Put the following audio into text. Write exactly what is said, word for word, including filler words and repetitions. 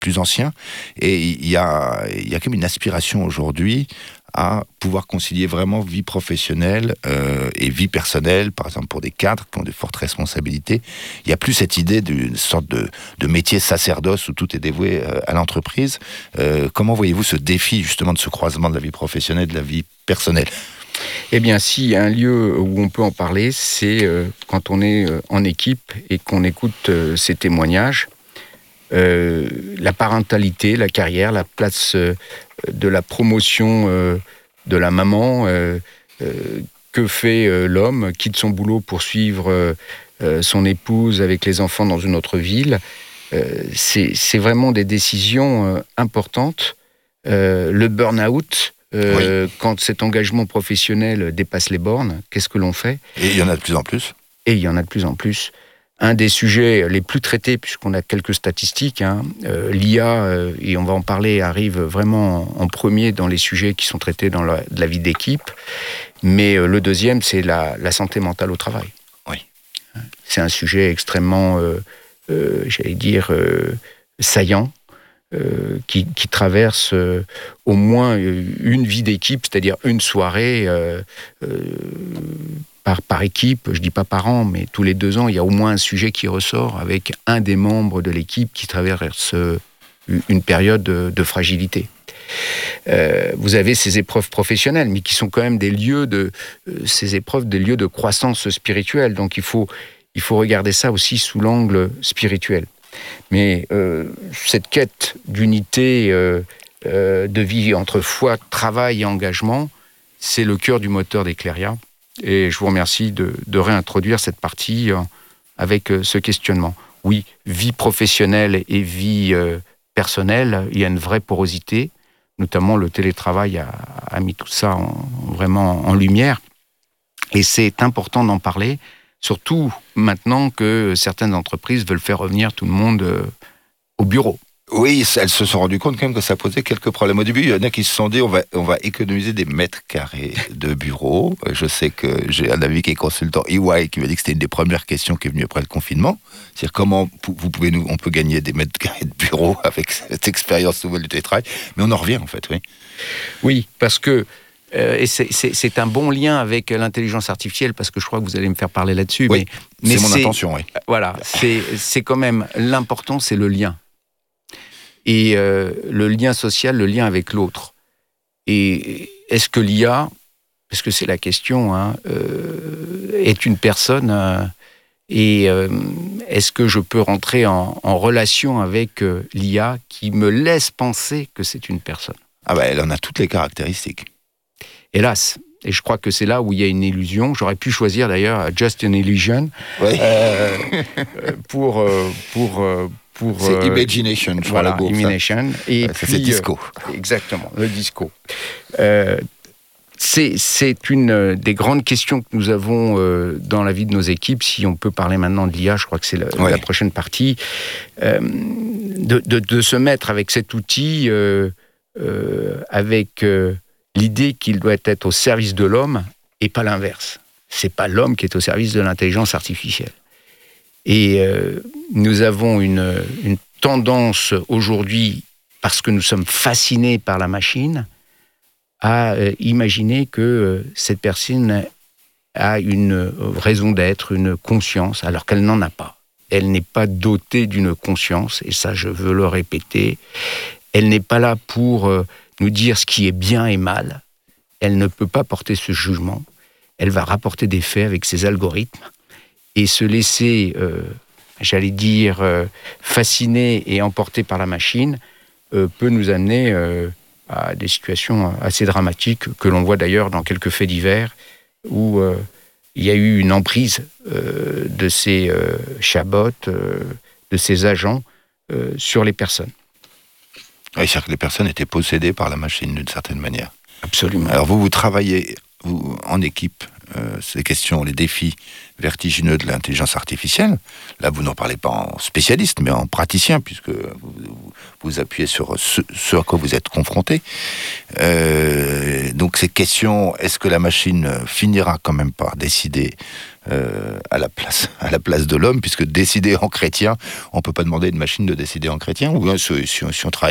plus anciens. Et il y a, il y a comme une aspiration aujourd'hui à pouvoir concilier vraiment vie professionnelle euh, et vie personnelle, par exemple pour des cadres qui ont de fortes responsabilités. Il n'y a plus cette idée d'une sorte de, de métier sacerdoce où tout est dévoué euh, à l'entreprise. Euh, comment voyez-vous ce défi justement de ce croisement de la vie professionnelle et de la vie personnelle ? Eh bien, s'il y a un lieu où on peut en parler, c'est euh, quand on est euh, en équipe et qu'on écoute euh, ces témoignages. Euh, la parentalité, la carrière, la place euh, de la promotion euh, de la maman, euh, euh, que fait euh, l'homme, quitte son boulot pour suivre euh, euh, son épouse avec les enfants dans une autre ville. Euh, c'est, c'est vraiment des décisions euh, importantes. Euh, le burn-out, euh, oui. Quand cet engagement professionnel dépasse les bornes, qu'est-ce que l'on fait ? Et il y en a de plus en plus. Et il y en a de plus en plus. Un des sujets les plus traités, puisqu'on a quelques statistiques, hein, euh, l'I A, euh, et on va en parler, arrive vraiment en, en premier dans les sujets qui sont traités dans la, de la vie d'équipe. Mais euh, le deuxième, c'est la, la santé mentale au travail. Oui. C'est un sujet extrêmement, euh, euh, j'allais dire, euh, saillant, euh, qui, qui traverse euh, au moins une vie d'équipe, c'est-à-dire une soirée euh, euh, Par, par équipe, je ne dis pas par an, mais tous les deux ans, il y a au moins un sujet qui ressort avec un des membres de l'équipe qui traverse une période de, de fragilité. Euh, vous avez ces épreuves professionnelles, mais qui sont quand même des lieux de, euh, ces épreuves, des lieux de croissance spirituelle. Donc il faut, il faut regarder ça aussi sous l'angle spirituel. Mais euh, cette quête d'unité euh, euh, de vie entre foi, travail et engagement, c'est le cœur du moteur d'Ecleria. Et je vous remercie de, de réintroduire cette partie euh, avec euh, ce questionnement. Oui, vie professionnelle et vie euh, personnelle, il y a une vraie porosité. Notamment, le télétravail a, a mis tout ça en, vraiment en lumière. Et c'est important d'en parler, surtout maintenant que certaines entreprises veulent faire revenir tout le monde euh, au bureau. Oui, elles se sont rendues compte quand même que ça posait quelques problèmes. Au début, il y en a qui se sont dit on va, on va économiser des mètres carrés de bureau. Je sais que j'ai un ami qui est consultant E Y qui m'a dit que c'était une des premières questions qui est venue après le confinement. C'est-à-dire comment vous pouvez nous, on peut gagner des mètres carrés de bureau avec cette expérience nouvelle du télétravail. Mais on en revient en fait, oui. Oui, parce que Euh, et c'est, c'est, c'est un bon lien avec l'intelligence artificielle, parce que je crois que vous allez me faire parler là-dessus. Oui, mais, mais c'est mon c'est, intention, oui. Voilà, c'est, c'est quand même l'important, c'est le lien. Et euh, le lien social, le lien avec l'autre. Et est-ce que l'I A, parce que c'est la question, hein, euh, est une personne euh, et euh, est-ce que je peux rentrer en, en relation avec euh, l'I A qui me laisse penser que c'est une personne ? Ah ben, elle en a toutes les caractéristiques. Hélas. Et je crois que c'est là où il y a une illusion. J'aurais pu choisir d'ailleurs Just an Illusion oui. euh, pour pour pour. C'est euh, Imagination, je voilà, crois. Imagination. Et ouais, puis, c'est disco. Euh, exactement, le disco. Euh, c'est c'est une des grandes questions que nous avons euh, dans la vie de nos équipes. Si on peut parler maintenant de l'I A, je crois que c'est la, oui. la prochaine partie. Euh, de, de de se mettre avec cet outil, euh, euh, avec euh, l'idée qu'il doit être au service de l'homme et pas l'inverse. C'est pas l'homme qui est au service de l'intelligence artificielle. Et euh, nous avons une, une tendance aujourd'hui, parce que nous sommes fascinés par la machine, à euh, imaginer que euh, cette personne a une raison d'être, une conscience, alors qu'elle n'en a pas. Elle n'est pas dotée d'une conscience, et ça je veux le répéter. Elle n'est pas là pour euh, nous dire ce qui est bien et mal. Elle ne peut pas porter ce jugement. Elle va rapporter des faits avec ses algorithmes et se laisser, euh, j'allais dire, euh, fasciner et emporter par la machine euh, peut nous amener euh, à des situations assez dramatiques que l'on voit d'ailleurs dans quelques faits divers où euh, il y a eu une emprise euh, de ces euh, chabots, euh, de ces agents euh, sur les personnes. Oui, c'est-à-dire que les personnes étaient possédées par la machine d'une certaine manière. Absolument. Alors vous, vous travaillez vous, en équipe euh, ces questions, les défis vertigineux de l'intelligence artificielle. Là, vous n'en parlez pas en spécialiste, mais en praticien, puisque vous vous, vous appuyez sur ce, ce à quoi vous êtes confronté. Euh, donc ces questions, est-ce que la machine finira quand même par décider euh, à la place, à la place de l'homme, puisque décider en chrétien, on peut pas demander à une machine de décider en chrétien, ou hein, si, si, si on travaille